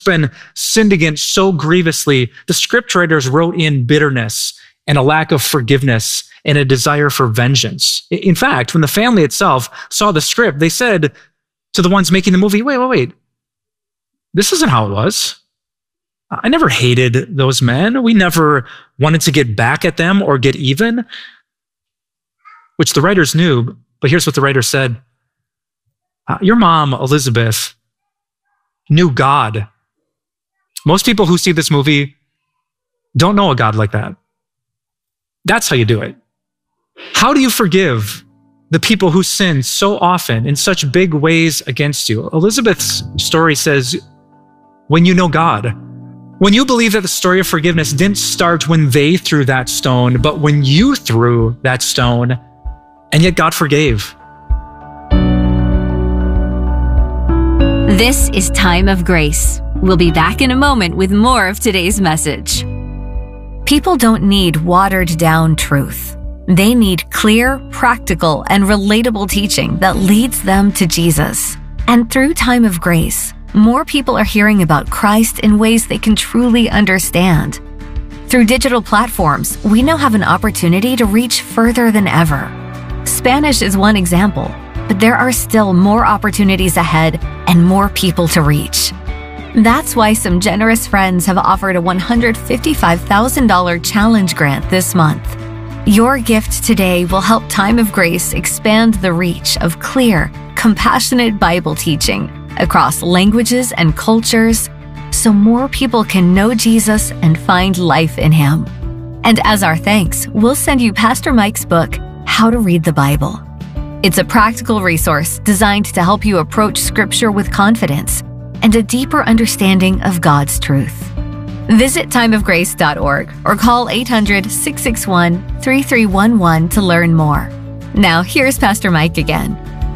been sinned against so grievously, the script writers wrote in bitterness and a lack of forgiveness and a desire for vengeance. In fact, when the family itself saw the script, they said to the ones making the movie, wait. This isn't how it was. I never hated those men. We never wanted to get back at them or get even, which the writers knew. But here's what the writer said. Your mom, Elizabeth, knew God. Most people who see this movie don't know a God like that. That's how you do it. How do you forgive the people who sin so often in such big ways against you? Elizabeth's story says, when you know God, when you believe that the story of forgiveness didn't start when they threw that stone, but when you threw that stone, and yet God forgave. This is Time of Grace. We'll be back in a moment with more of today's message. People don't need watered-down truth. They need clear, practical, and relatable teaching that leads them to Jesus. And through Time of Grace, more people are hearing about Christ in ways they can truly understand. Through digital platforms, we now have an opportunity to reach further than ever. Spanish is one example, but there are still more opportunities ahead and more people to reach. That's why some generous friends have offered a $155,000 challenge grant this month. Your gift today will help Time of Grace expand the reach of clear, compassionate Bible teaching across languages and cultures so more people can know Jesus and find life in Him. And as our thanks, we'll send you Pastor Mike's book, How to Read the Bible. It's a practical resource designed to help you approach Scripture with confidence and a deeper understanding of God's truth. Visit timeofgrace.org or call 800-661-3311 to learn more. Now, here's Pastor Mike again.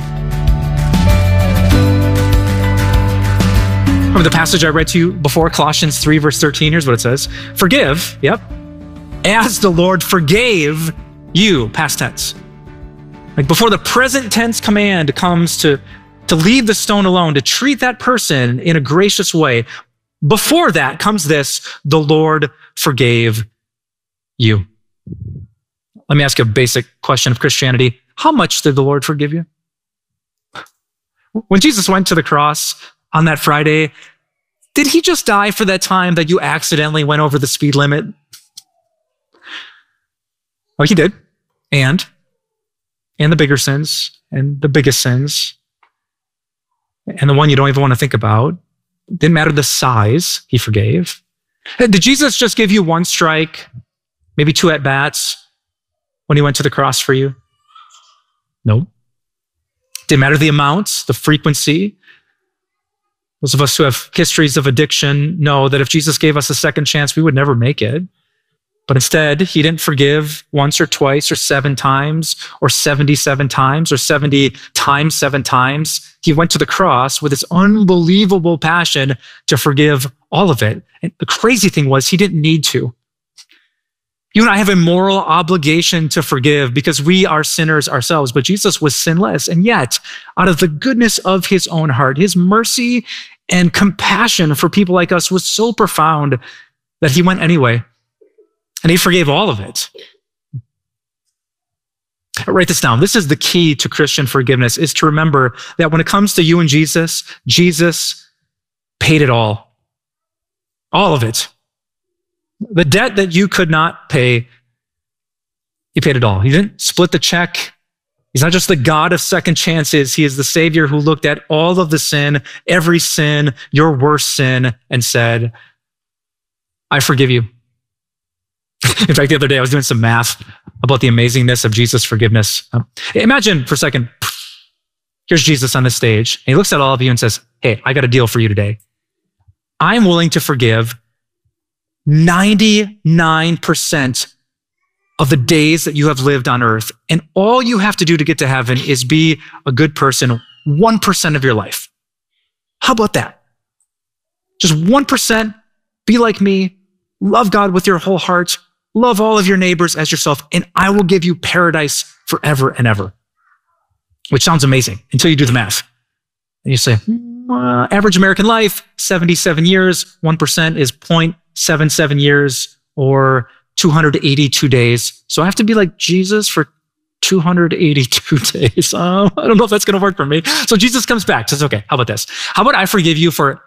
Remember the passage I read to you before, Colossians 3, verse 13? Here's what it says. Forgive, as the Lord forgave you, past tense. Like before the present tense command comes to leave the stone alone, to treat that person in a gracious way. Before that comes this, the Lord forgave you. Let me ask you a basic question of Christianity. How much did the Lord forgive you? When Jesus went to the cross on that Friday, did He just die for that time that you accidentally went over the speed limit? Oh, He did. And the bigger sins, and the biggest sins, and the one you don't even want to think about. Didn't matter the size, He forgave. Did Jesus just give you one strike, maybe 2 at-bats when He went to the cross for you? No. Didn't matter the amounts, the frequency. Those of us who have histories of addiction know that if Jesus gave us a second chance, we would never make it. But instead, He didn't forgive once or twice or 7 times or 77 times or 70 times 7 times. He went to the cross with His unbelievable passion to forgive all of it. And the crazy thing was, He didn't need to. You and I have a moral obligation to forgive because we are sinners ourselves, but Jesus was sinless. And yet, out of the goodness of His own heart, His mercy and compassion for people like us was so profound that He went anyway. And He forgave all of it. Write this down. This is the key to Christian forgiveness, is to remember that when it comes to you and Jesus, Jesus paid it all. All of it. The debt that you could not pay, He paid it all. He didn't split the check. He's not just the God of second chances. He is the Savior who looked at all of the sin, every sin, your worst sin, and said, I forgive you. In fact, the other day I was doing some math about the amazingness of Jesus' forgiveness. Imagine for a second, here's Jesus on the stage, and He looks at all of you and says, hey, I got a deal for you today. I'm willing to forgive 99% of the days that you have lived on earth, and all you have to do to get to heaven is be a good person 1% of your life. How about that? Just 1%, be like me, love God with your whole heart, love all of your neighbors as yourself, and I will give you paradise forever and ever. Which sounds amazing until you do the math. And you say, Average American life, 77 years. 1% is 0.77 years or 282 days. So I have to be like Jesus for 282 days. I don't know if that's going to work for me. So Jesus comes back, says, okay, how about this? How about I forgive you for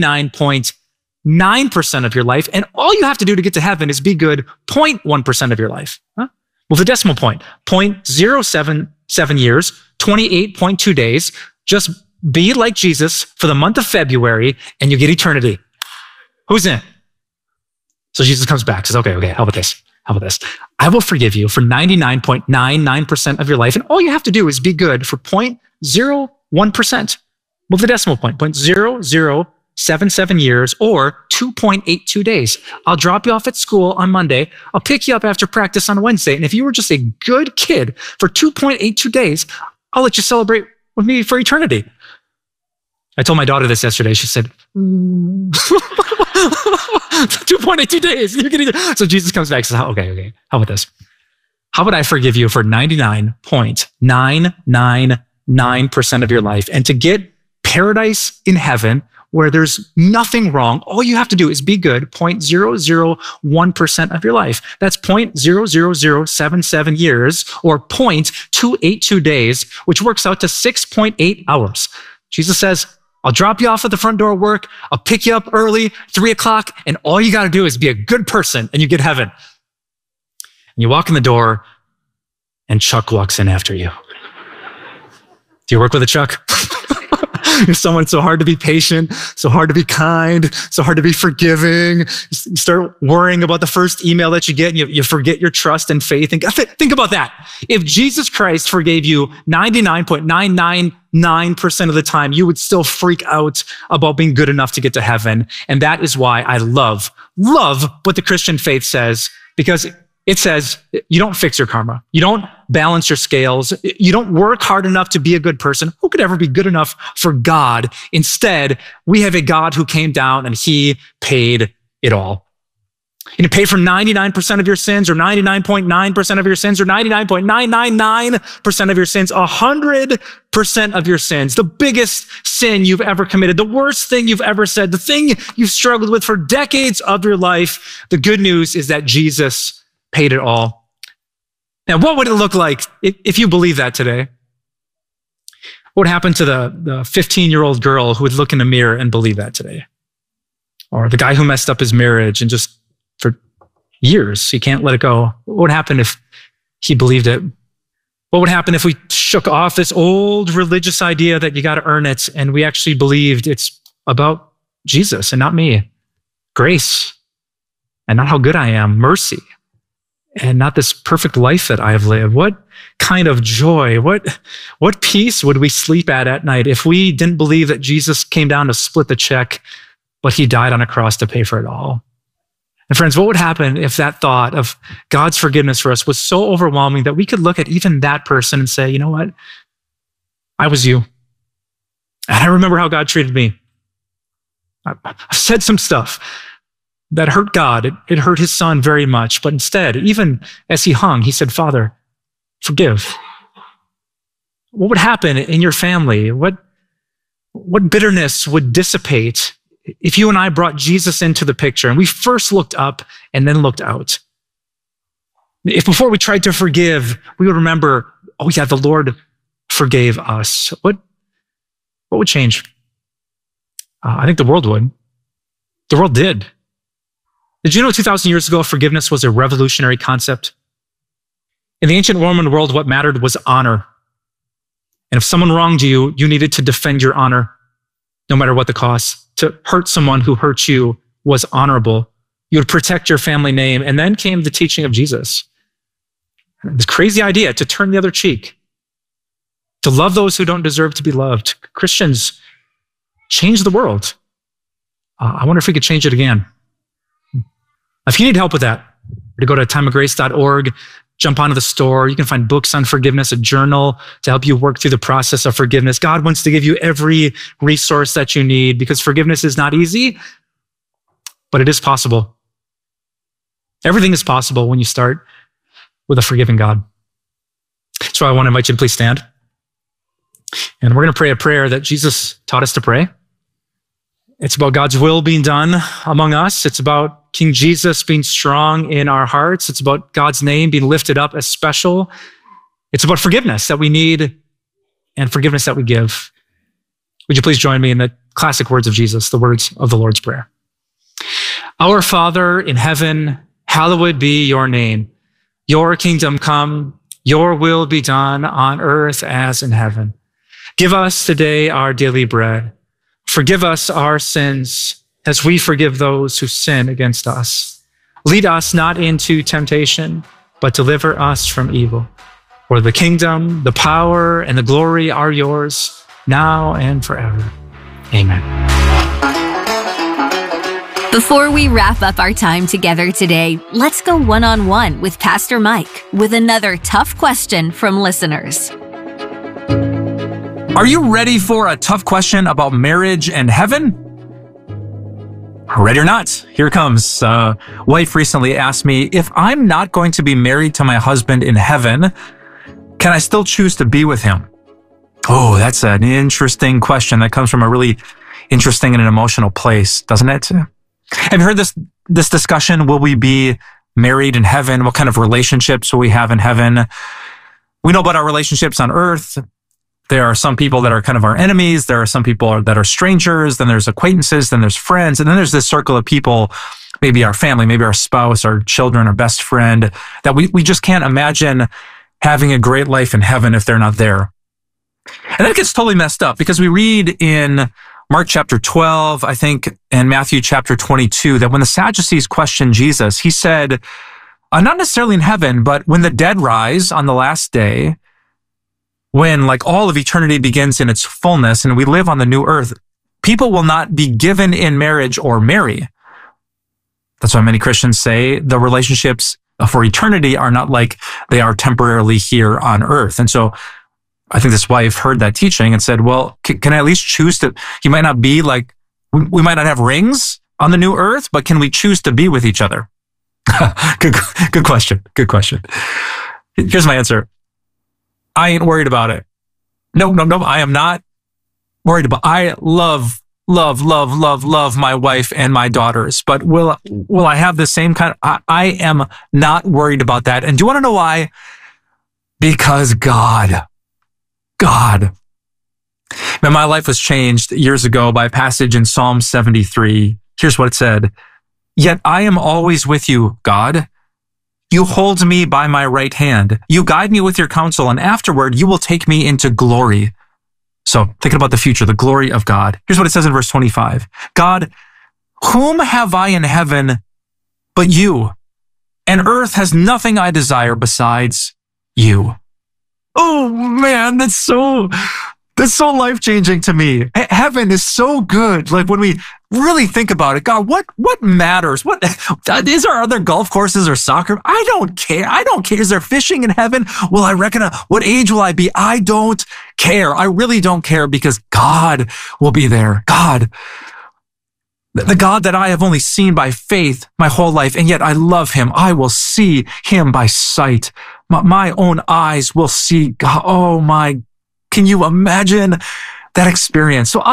99.9% of your life, and all you have to do to get to heaven is be good 0.1% of your life. Huh? Well, the decimal point, 0.077 years, 28.2 days. Just be like Jesus for the month of February, and you get eternity. Who's in? So Jesus comes back, says, okay, how about this? How about this? I will forgive you for 99.99% of your life, and all you have to do is be good for 0.01%. Move the decimal point, 0.0077 years or 2.82 days. I'll drop you off at school on Monday. I'll pick you up after practice on Wednesday. And if you were just a good kid for 2.82 days, I'll let you celebrate with me for eternity. I told my daughter this yesterday. She said, 2.82 days. So Jesus comes back and says, okay, how about this? How about I forgive you for 99.999% of your life? And to get paradise in heaven, where there's nothing wrong, all you have to do is be good 0.001% of your life. That's 0.00077 years or 0.282 days, which works out to 6.8 hours. Jesus says, I'll drop you off at the front door of work. I'll pick you up early, 3 o'clock, and all you got to do is be a good person and you get heaven. And you walk in the door and Chuck walks in after you. Do you work with a Chuck? You're someone so hard to be patient, so hard to be kind, so hard to be forgiving. You start worrying about the first email that you get and you forget your trust and faith. And think about that. If Jesus Christ forgave you 99.999% of the time, you would still freak out about being good enough to get to heaven. And that is why I love what the Christian faith says, because it says you don't fix your karma. You don't balance your scales. You don't work hard enough to be a good person. Who could ever be good enough for God? Instead, we have a God who came down and he paid it all. And he paid for 99% of your sins or 99.9% of your sins or 99.999% of your sins, 100% of your sins, the biggest sin you've ever committed, the worst thing you've ever said, the thing you've struggled with for decades of your life. The good news is that Jesus paid it all. Now, what would it look like if you believe that today? What would happen to the 15-year-old girl who would look in a mirror and believe that today? Or the guy who messed up his marriage and just for years, he can't let it go. What would happen if he believed it? What would happen if we shook off this old religious idea that you got to earn it and we actually believed it's about Jesus and not me? Grace and not how good I am, mercy. And not this perfect life that I have lived. What kind of joy, what peace would we sleep at night if we didn't believe that Jesus came down to split the check, but he died on a cross to pay for it all? And friends, what would happen if that thought of God's forgiveness for us was so overwhelming that we could look at even that person and say, you know what? I was you. And I remember how God treated me. I've said some stuff that hurt God. It hurt his son very much. But instead, even as he hung, he said, Father, forgive. What would happen in your family? What bitterness would dissipate if you and I brought Jesus into the picture and we first looked up and then looked out? If before we tried to forgive, we would remember, oh yeah, the Lord forgave us. What would change? I think the world would. The world did. Did you know 2,000 years ago, forgiveness was a revolutionary concept? In the ancient Roman world, what mattered was honor. And if someone wronged you, you needed to defend your honor, no matter what the cost. To hurt someone who hurt you was honorable. You would protect your family name. And then came the teaching of Jesus. This crazy idea to turn the other cheek, to love those who don't deserve to be loved. Christians changed the world. I wonder if we could change it again. If you need help with that, to go to timeofgrace.org, jump onto the store. You can find books on forgiveness, a journal to help you work through the process of forgiveness. God wants to give you every resource that you need because forgiveness is not easy, but it is possible. Everything is possible when you start with a forgiving God. So I want to invite you to please stand. And we're going to pray a prayer that Jesus taught us to pray. It's about God's will being done among us. It's about King Jesus being strong in our hearts. It's about God's name being lifted up as special. It's about forgiveness that we need and forgiveness that we give. Would you please join me in the classic words of Jesus, the words of the Lord's Prayer? Our Father in heaven, hallowed be your name. Your kingdom come, your will be done on earth as in heaven. Give us today our daily bread. Forgive us our sins as we forgive those who sin against us. Lead us not into temptation, but deliver us from evil. For the kingdom, the power, and the glory are yours, now and forever. Amen. Before we wrap up our time together today, let's go one-on-one with Pastor Mike with another tough question from listeners. Are you ready for a tough question about marriage and heaven? Ready or not, here it comes. Wife recently asked me, if I'm not going to be married to my husband in heaven, can I still choose to be with him? Oh, that's an interesting question that comes from a really interesting and an emotional place, doesn't it? Have you heard this discussion? Will we be married in heaven? What kind of relationships will we have in heaven? We know about our relationships on earth. There are some people that are kind of our enemies. There are some people that are strangers. Then there's acquaintances. Then there's friends. And then there's this circle of people, maybe our family, maybe our spouse, our children, our best friend, that we just can't imagine having a great life in heaven if they're not there. And that gets totally messed up because we read in Mark chapter 12, I think, and Matthew chapter 22, that when the Sadducees questioned Jesus, he said, not necessarily in heaven, but when the dead rise on the last day, when like all of eternity begins in its fullness and we live on the new earth, people will not be given in marriage or marry. That's why many Christians say the relationships for eternity are not like they are temporarily here on earth. And so I think this wife heard that teaching and said, well, can I at least choose to, he might not be like, we might not have rings on the new earth, but can we choose to be with each other? Good question. Good question. Here's my answer. I ain't worried about it. No, I am not worried about, I love my wife and my daughters, but will I have the same kind of, I am not worried about that. And do you want to know why? Because God. Man, my life was changed years ago by a passage in Psalm 73. Here's what it said. Yet I am always with you, God. You hold me by my right hand. You guide me with your counsel, and afterward you will take me into glory. So thinking about the future, the glory of God. Here's what it says in verse 25. God, whom have I in heaven but you? And earth has nothing I desire besides you. Oh man, that's so life-changing to me. Heaven is so good. Like when we really think about it, God, what matters? What is there other golf courses or soccer? I don't care. Is there fishing in heaven? Will I reckon what age will I be? I don't care. I really don't care because God will be there. God, the God that I have only seen by faith my whole life, and yet I love him. I will see him by sight. My own eyes will see God. Oh my, can you imagine that experience? So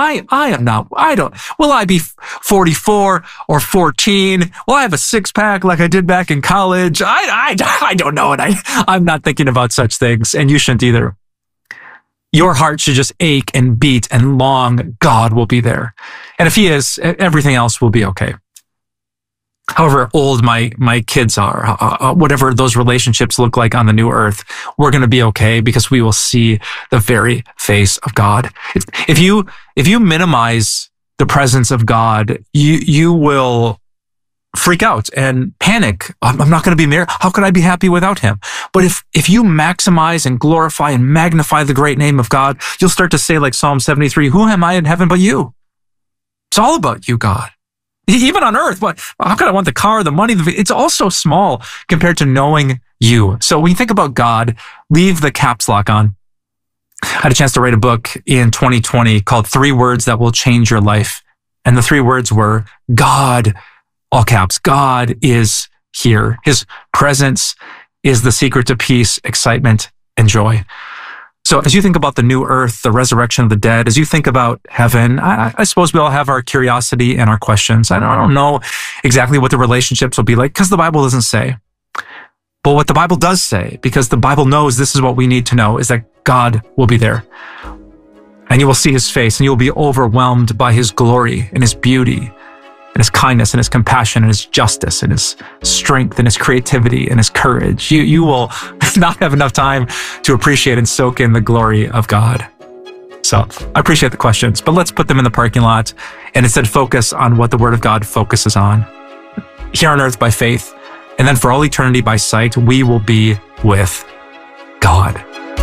will I be 44 or 14? Will I have a six-pack like I did back in college? I don't know. And I'm not thinking about such things, and you shouldn't either. Your heart should just ache and beat and long. God will be there. And if he is, everything else will be okay. However old my kids are, whatever those relationships look like on the new earth, we're going to be okay because we will see the very face of God. If you minimize the presence of God, you will freak out and panic. I'm not going to be married. How could I be happy without him? But if you maximize and glorify and magnify the great name of God, you'll start to say like Psalm 73, who am I in heaven but you? It's all about you, God. Even on earth, how could I want the car, the money? It's all so small compared to knowing you. So when you think about God, leave the caps lock on. I had a chance to write a book in 2020 called 3 Words That Will Change Your Life. And the 3 words were God, all caps. God is here. His presence is the secret to peace, excitement, and joy. So as you think about the new earth, the resurrection of the dead, as you think about heaven, I suppose we all have our curiosity and our questions. I don't know exactly what the relationships will be like because the Bible doesn't say. But what the Bible does say, because the Bible knows this is what we need to know, is that God will be there. And you will see his face and you will be overwhelmed by his glory and his beauty and his kindness and his compassion and his justice and his strength and his creativity and his courage. You will not have enough time to appreciate and soak in the glory of God. So I appreciate the questions, but let's put them in the parking lot and instead focus on what the Word of God focuses on. Here on earth by faith, and then for all eternity by sight, we will be with God.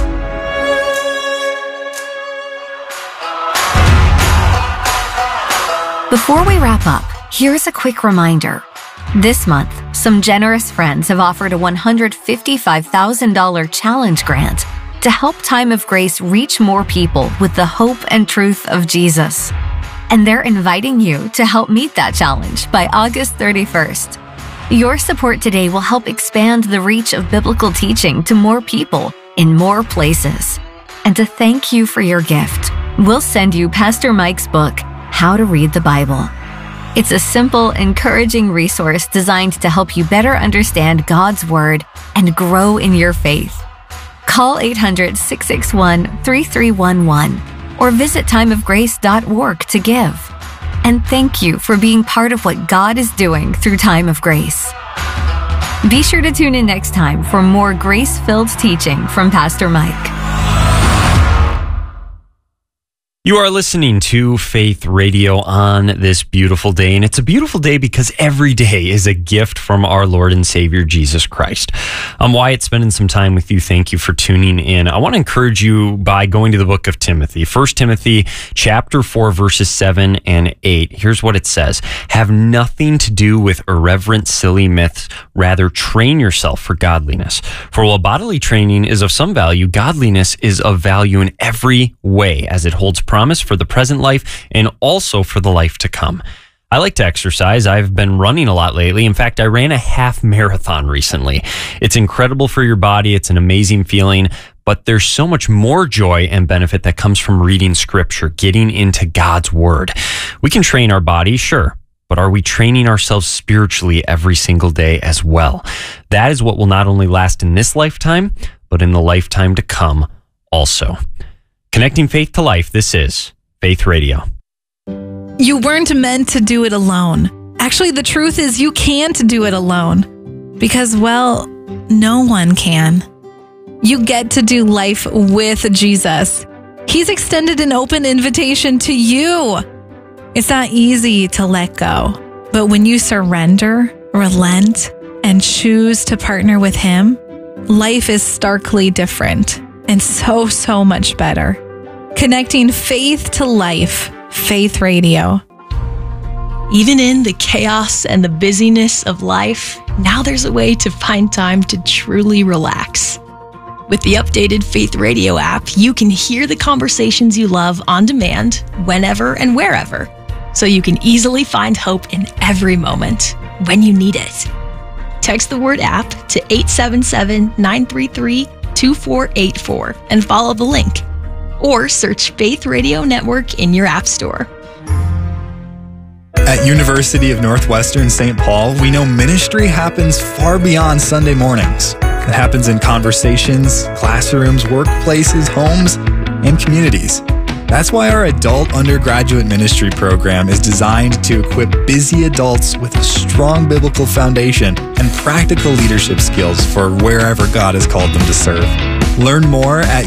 Before we wrap up, here's a quick reminder. This month, some generous friends have offered a $155,000 challenge grant to help Time of Grace reach more people with the hope and truth of Jesus. And they're inviting you to help meet that challenge by August 31st. Your support today will help expand the reach of biblical teaching to more people in more places. And to thank you for your gift, we'll send you Pastor Mike's book, How to Read the Bible. It's a simple, encouraging resource designed to help you better understand God's Word and grow in your faith. Call 800-661-3311 or visit timeofgrace.org to give. And thank you for being part of what God is doing through Time of Grace. Be sure to tune in next time for more grace-filled teaching from Pastor Mike. You are listening to Faith Radio on this beautiful day, and it's a beautiful day because every day is a gift from our Lord and Savior, Jesus Christ. I'm Wyatt, spending some time with you. Thank you for tuning in. I want to encourage you by going to the book of Timothy, 1 Timothy chapter 4, verses 7 and 8. Here's what it says. Have nothing to do with irreverent, silly myths. Rather, train yourself for godliness. For while bodily training is of some value, godliness is of value in every way, as it holds promise for the present life and also for the life to come. I like to exercise. I've been running a lot lately. In fact, I ran a half marathon recently. It's incredible for your body. It's an amazing feeling, but there's so much more joy and benefit that comes from reading scripture, getting into God's word. We can train our body, sure, but are we training ourselves spiritually every single day as well? That is what will not only last in this lifetime, but in the lifetime to come also. Connecting faith to life, this is Faith Radio. You weren't meant to do it alone. Actually, the truth is you can't do it alone because, well, no one can. You get to do life with Jesus. He's extended an open invitation to you. It's not easy to let go, but when you surrender, relent, and choose to partner with Him, life is starkly different and so much better. Connecting faith to life, Faith Radio. Even in the chaos and the busyness of life, now there's a way to find time to truly relax. With the updated Faith Radio app, you can hear the conversations you love on demand, whenever and wherever, so you can easily find hope in every moment when you need it. Text the word app to 877-933-2484 and follow the link. Or search Faith Radio Network in your app store. At University of Northwestern St. Paul, we know ministry happens far beyond Sunday mornings. It happens in conversations, classrooms, workplaces, homes, and communities. That's why our adult undergraduate ministry program is designed to equip busy adults with a strong biblical foundation and practical leadership skills for wherever God has called them to serve. Learn more at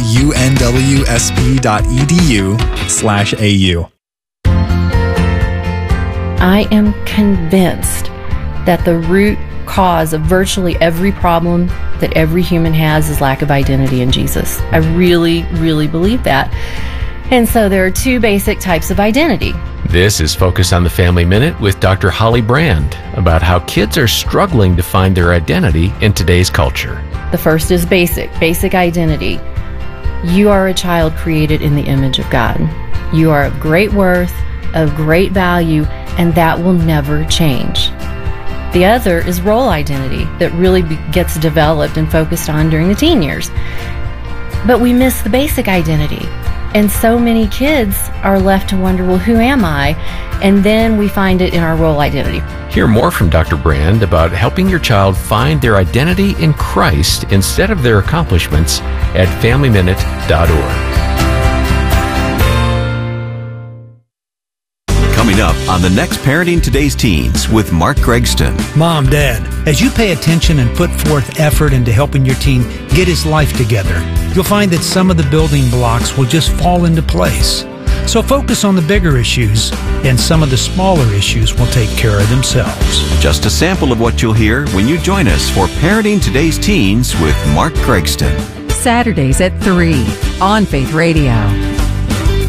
unwsp.edu/au. I am convinced that the root cause of virtually every problem that every human has is lack of identity in Jesus. I really believe that. And so there are two basic types of identity. This is Focus on the Family Minute with Dr. Holly Brand about how kids are struggling to find their identity in today's culture. The first is basic identity. You are a child created in the image of God. You are of great worth, of great value, and that will never change. The other is role identity that really gets developed and focused on during the teen years. but we miss the basic identity. And so many kids are left to wonder, well, who am I? And then we find it in our role identity. Hear more from Dr. Brand about helping your child find their identity in Christ instead of their accomplishments at FamilyMinute.org. Coming up on the next Parenting Today's Teens with Mark Gregston. Mom, Dad, as you pay attention and put forth effort into helping your teen get his life together, you'll find that some of the building blocks will just fall into place. So focus on the bigger issues, and some of the smaller issues will take care of themselves. Just a sample of what you'll hear when you join us for Parenting Today's Teens with Mark Gregston. Saturdays at 3 on Faith Radio.